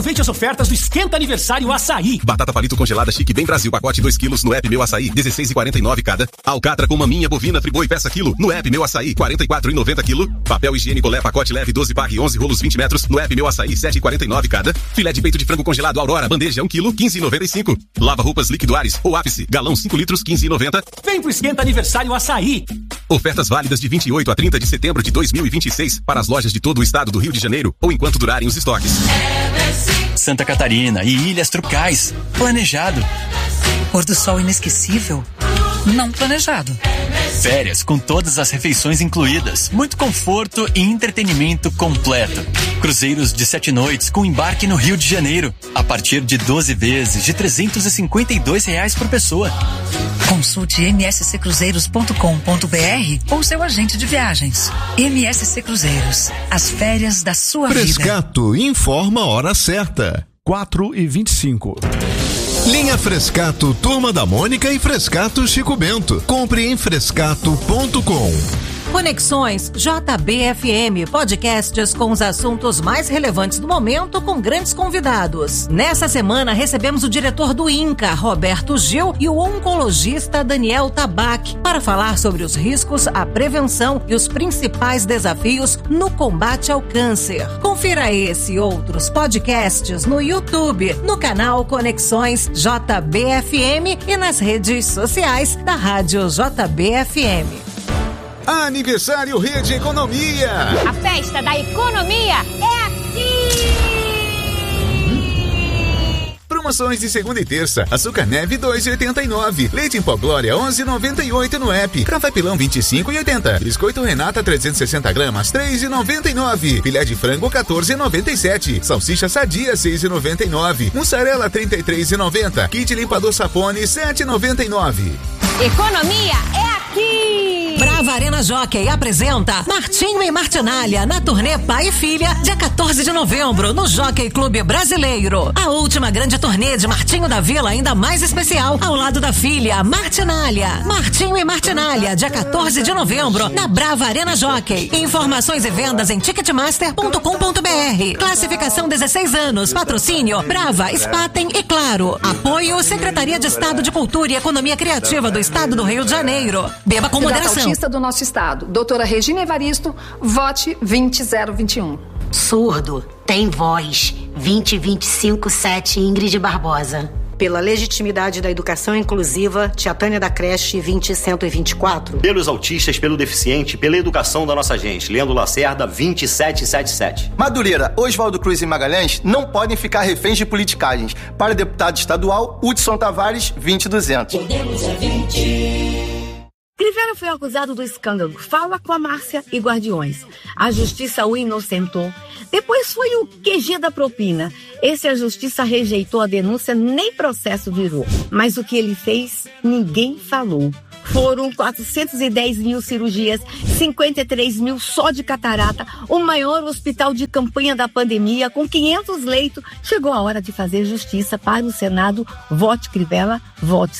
Aproveite as ofertas do Esquenta Aniversário Açaí. Batata palito congelada Chique Bem Brasil, pacote 2 quilos no app Meu Açaí, 16,49 cada. Alcatra com maminha bovina Friboi peça quilo no app Meu Açaí, 44,90 quilo. Papel higiênico Lé pacote leve 12 barra e 11 rolos 20 metros no app Meu Açaí, 7,49 cada. Filé de peito de frango congelado Aurora, bandeja 1 quilo, 15,95. Lava roupas líquido Ares ou Ápice, galão 5 litros, 15,90. Vem pro Esquenta Aniversário Açaí. Ofertas válidas de 28 a 30 de setembro de 2026 para as lojas de todo o estado do Rio de Janeiro ou enquanto durarem os estoques. Santa Catarina e Ilhas Tropicais. Planejado. Pôr do sol inesquecível. Não planejado. Férias com todas as refeições incluídas. Muito conforto e entretenimento completo. Cruzeiros de 7 noites com embarque no Rio de Janeiro. A partir de 12 vezes de R$352 por pessoa. Consulte msccruzeiros.com.br ou seu agente de viagens. MSC Cruzeiros. As férias da sua vida. Frescato informa a hora certa. 4h25. Linha Frescato Turma da Mônica e Frescato Chico Bento. Compre em frescato.com. Conexões JBFM, podcasts com os assuntos mais relevantes do momento com grandes convidados. Nessa semana recebemos o diretor do INCA, Roberto Gil, e o oncologista Daniel Tabac para falar sobre os riscos, a prevenção e os principais desafios no combate ao câncer. Confira esse e outros podcasts no YouTube, no canal Conexões JBFM e nas redes sociais da Rádio JBFM. Aniversário Rede Economia. A festa da economia é aqui. Promoções de segunda e terça. Açúcar neve 2,89. Leite em pó Glória 11,98 no app. Café pilão 25,80. Biscoito Renata 360 gramas 3,99. Filé de frango 14,97. Salsicha Sadia 6,99. Mussarela 33,90. Kit limpador Sapone 7,99. Economia é aqui. Brava Arena Jockey apresenta Martinho e Martinália na turnê Pai e Filha, dia 14 de novembro, no Jockey Clube Brasileiro. A última grande turnê de Martinho da Vila, ainda mais especial, ao lado da filha, Martinália. Martinho e Martinália, dia 14 de novembro, na Brava Arena Jockey. Informações e vendas em ticketmaster.com.br. Classificação 16 anos. Patrocínio Brava, Spaten e Claro. Apoio Secretaria de Estado de Cultura e Economia Criativa do Estado do Rio de Janeiro. Beba com moderação. Autista do nosso estado, doutora Regina Evaristo, vote 20021. Surdo, tem voz, 20257 Ingrid Barbosa. Pela legitimidade da educação inclusiva, Tia Tânia da Creche 20124. Pelos autistas, pelo deficiente, pela educação da nossa gente, Leandro Lacerda 2777. Madureira, Oswaldo Cruz e Magalhães não podem ficar reféns de politicagens. Para deputado estadual, Hudson Tavares 20200. Podemos é 20. Crivella foi acusado do escândalo Fala com a Márcia e Guardiões. A justiça o inocentou. Depois foi o QG da propina. Esse a justiça rejeitou a denúncia, nem processo virou. Mas o que ele fez, ninguém falou. Foram 410 mil cirurgias, 53 mil só de catarata, o maior hospital de campanha da pandemia, com 500 leitos. Chegou a hora de fazer justiça para o Senado. Vote Crivella, vote